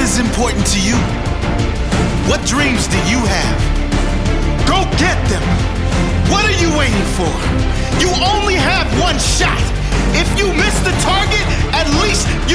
is important to you? What dreams do you have? Go get them. What are you waiting for? You only have one shot. If you miss the target, at least you